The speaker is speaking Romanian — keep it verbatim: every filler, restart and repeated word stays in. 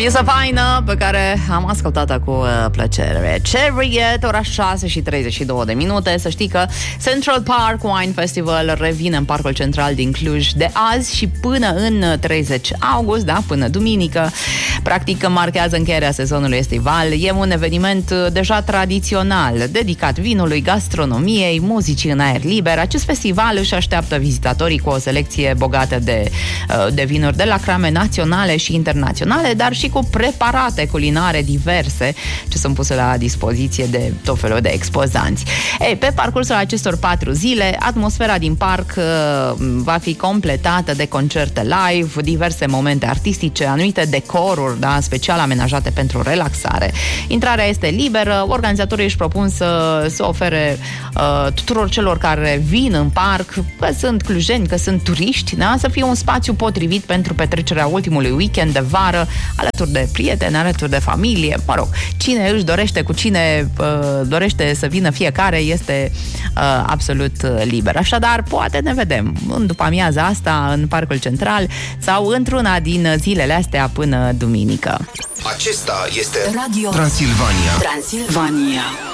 Piesă faină pe care am ascultat-o cu uh, plăcere. Chariot, ora șase și treizeci și două de minute. Să știi că Central Park Wine Festival revine în Parcul Central din Cluj de azi și până în treizeci august, da, până duminică. Practic marchează încheierea sezonului estival. E un eveniment deja tradițional, dedicat vinului, gastronomiei, muzicii în aer liber. Acest festival își așteaptă vizitatorii cu o selecție bogată de, de vinuri de la crame naționale și internaționale, dar și cu preparate culinare diverse ce sunt puse la dispoziție de tot felul de expozanți. Ei, pe parcursul acestor patru zile, atmosfera din parc uh, va fi completată de concerte live, diverse momente artistice, anumite decoruri, da, special amenajate pentru relaxare. Intrarea este liberă, organizatorii își propun să, să ofere uh, tuturor celor care vin în parc, că sunt clujeni, că sunt turiști, da, să fie un spațiu potrivit pentru petrecerea ultimului weekend de vară, alături de prieteni, alături de familie, mă rog, cine își dorește, cu cine uh, dorește să vină fiecare, este uh, absolut liber. Așadar, poate ne vedem în după amiaza asta în Parcul Central sau într-una din zilele astea până duminică. Acesta este Radio Transilvania. Transilvania.